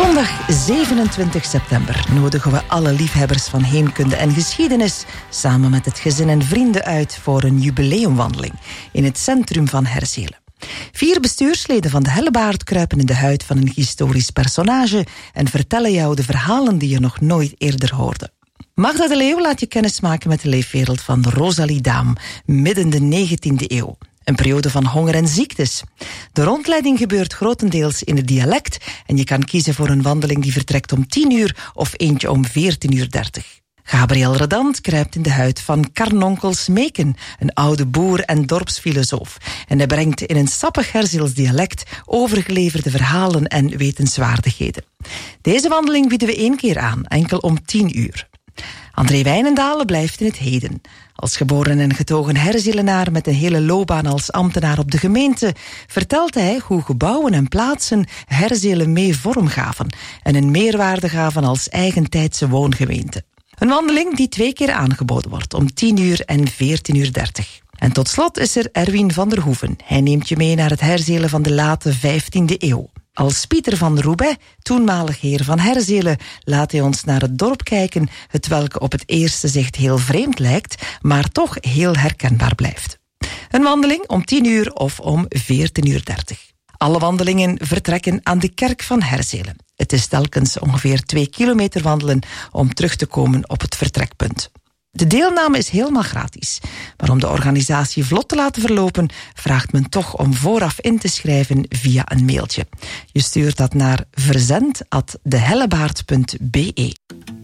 Zondag 27 september nodigen we alle liefhebbers van heemkunde en geschiedenis samen met het gezin en vrienden uit voor een jubileumwandeling in het centrum van Herzelen. 4 bestuursleden van de Hellebaard kruipen in de huid van een historisch personage en vertellen jou de verhalen die je nog nooit eerder hoorde. Magda de Leeuw laat je kennismaken met de leefwereld van Rosalie Daam, midden de 19e eeuw. Een periode van honger en ziektes. De rondleiding gebeurt grotendeels in het dialect en je kan kiezen voor een wandeling die vertrekt om 10 uur of eentje om 14:30. Gabriel Redant kruipt in de huid van Karnonkel Smeken, een oude boer en dorpsfilosoof. En hij brengt in een sappig Herzeels dialect overgeleverde verhalen en wetenswaardigheden. Deze wandeling bieden we 1 keer aan, enkel om 10 uur. André Wijnendalen blijft in het heden. Als geboren en getogen Herzelenaar met een hele loopbaan als ambtenaar op de gemeente vertelt hij hoe gebouwen en plaatsen Herzelen mee vorm gaven en een meerwaarde gaven als eigentijdse woongemeente. Een wandeling die 2 keer aangeboden wordt om 10 uur en 14:30. En tot slot is er Erwin van der Hoeven. Hij neemt je mee naar het Herzelen van de late 15e eeuw. Als Pieter van Roubaix, toenmalig heer van Herzelen, laat hij ons naar het dorp kijken, hetwelke op het eerste zicht heel vreemd lijkt, maar toch heel herkenbaar blijft. Een wandeling om 10 uur of om 14:30. Alle wandelingen vertrekken aan de kerk van Herzelen. Het is telkens ongeveer 2 kilometer wandelen om terug te komen op het vertrekpunt. De deelname is helemaal gratis, maar om de organisatie vlot te laten verlopen, vraagt men toch om vooraf in te schrijven via een mailtje. Je stuurt dat naar verzend@dehellebaard.be.